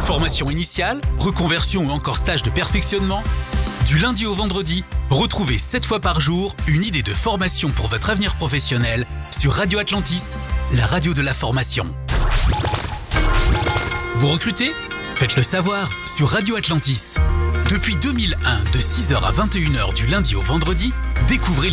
Formation initiale, reconversion ou encore stage de perfectionnement. Du lundi au vendredi, retrouvez 7 fois par jour une idée de formation pour votre avenir professionnel sur Radio Atlantis, la radio de la formation. Vous recrutez ? Faites-le savoir sur Radio Atlantis. Depuis 2001, de 6h à 21h du lundi au vendredi, découvrez